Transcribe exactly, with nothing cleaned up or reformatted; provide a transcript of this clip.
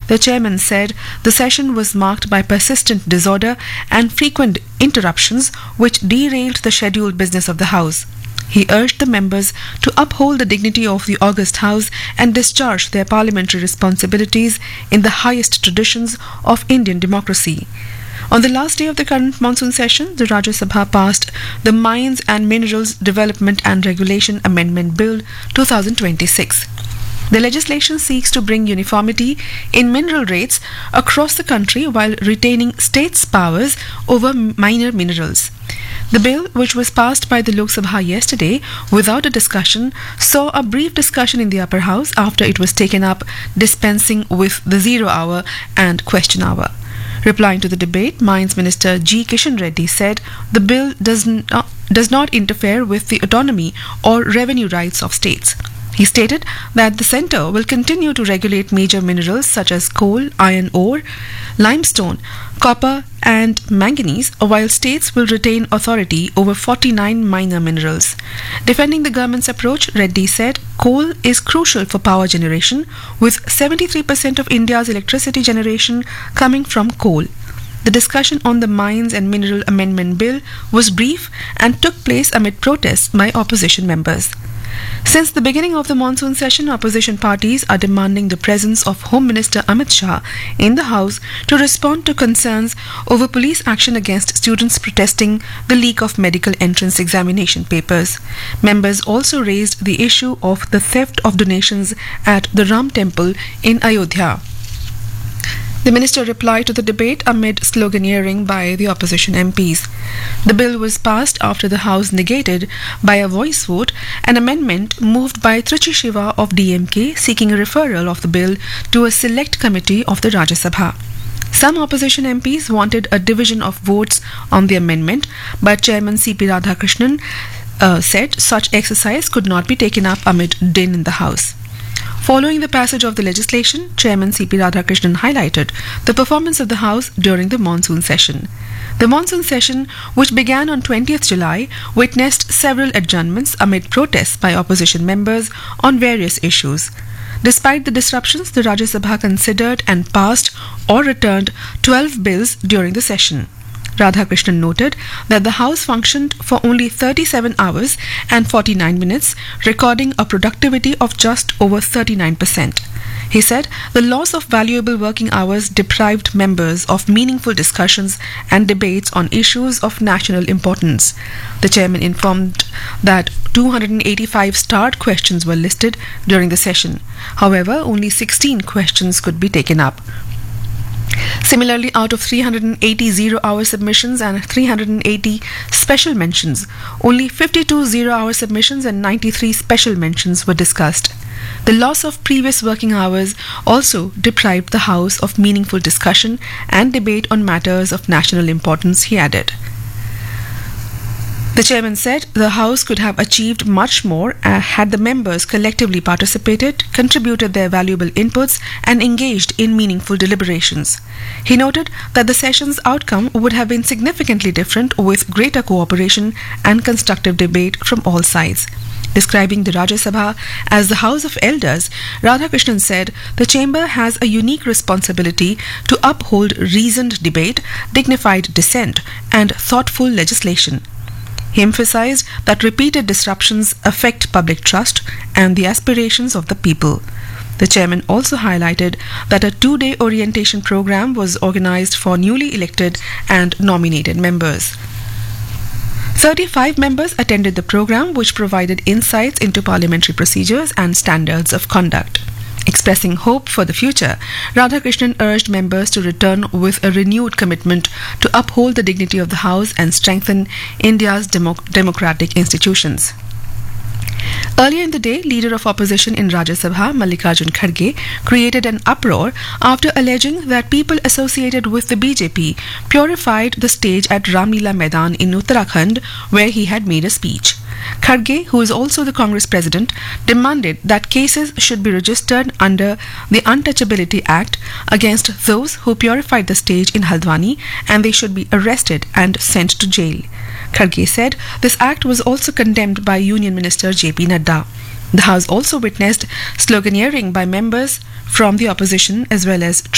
The chairman said the session was marked by persistent disorder and frequent interruptions which derailed the scheduled business of the House. He urged the members to uphold the dignity of the august House and discharge their parliamentary responsibilities in the highest traditions of Indian democracy. On the last day of the current monsoon session, the Rajya Sabha passed the Mines and Minerals Development and Regulation Amendment Bill twenty twenty-six. The legislation seeks to bring uniformity in mineral rates across the country while retaining states' powers over minor minerals. The bill, which was passed by the Lok Sabha yesterday without a discussion, saw a brief discussion in the upper house after it was taken up, dispensing with the zero hour and question hour. Replying to the debate, Mines Minister G. Kishan Reddy said the bill does not, does not interfere with the autonomy or revenue rights of states. He stated that the centre will continue to regulate major minerals such as coal, iron ore, limestone, copper and manganese, while states will retain authority over forty-nine minor minerals. Defending the government's approach, Reddy said coal is crucial for power generation, with seventy-three percent of India's electricity generation coming from coal. The discussion on the Mines and Mineral Amendment Bill was brief and took place amid protests by opposition members. Since the beginning of the monsoon session, opposition parties are demanding the presence of Home Minister Amit Shah in the House to respond to concerns over police action against students protesting the leak of medical entrance examination papers. Members also raised the issue of the theft of donations at the Ram Temple in Ayodhya. The minister replied to the debate amid sloganeering by the opposition M Ps. The bill was passed after the House negated by a voice vote an amendment moved by Trichy Shiva of D M K seeking a referral of the bill to a select committee of the Rajya Sabha. Some opposition M Ps wanted a division of votes on the amendment, but Chairman C P Radhakrishnan uh, said such exercise could not be taken up amid din in the House. Following the passage of the legislation, Chairman C P Radhakrishnan highlighted the performance of the House during the monsoon session. The monsoon session, which began on twentieth July, witnessed several adjournments amid protests by opposition members on various issues. Despite the disruptions, the Rajya Sabha considered and passed or returned twelve bills during the session. Radhakrishnan noted that the House functioned for only thirty-seven hours and forty-nine minutes, recording a productivity of just over thirty-nine percent. He said the loss of valuable working hours deprived members of meaningful discussions and debates on issues of national importance. The chairman informed that two hundred eighty-five starred questions were listed during the session. However, only sixteen questions could be taken up. Similarly, out of three hundred eighty zero-hour submissions and three hundred eighty special mentions, only fifty-two zero-hour submissions and ninety-three special mentions were discussed. The loss of previous working hours also deprived the House of meaningful discussion and debate on matters of national importance, he added. The chairman said the House could have achieved much more uh, had the members collectively participated, contributed their valuable inputs, and engaged in meaningful deliberations. He noted that the session's outcome would have been significantly different with greater cooperation and constructive debate from all sides. Describing the Rajya Sabha as the House of Elders, Radhakrishnan said the chamber has a unique responsibility to uphold reasoned debate, dignified dissent, and thoughtful legislation. He emphasized that repeated disruptions affect public trust and the aspirations of the people. The chairman also highlighted that a two-day orientation program was organized for newly elected and nominated members. thirty-five members attended the program, which provided insights into parliamentary procedures and standards of conduct. Expressing hope for the future, Radhakrishnan urged members to return with a renewed commitment to uphold the dignity of the House and strengthen India's demo- democratic institutions. Earlier in the day, leader of opposition in Rajya Sabha, Mallikarjun Kharge, created an uproar after alleging that people associated with the B J P purified the stage at Ramlila Maidan in Uttarakhand, where he had made a speech. Kharge, who is also the Congress president, demanded that cases should be registered under the Untouchability Act against those who purified the stage in Haldwani, and they should be arrested and sent to jail. Kharge said this act was also condemned by Union Minister J P Nadda. The House also witnessed sloganeering by members from the opposition as well as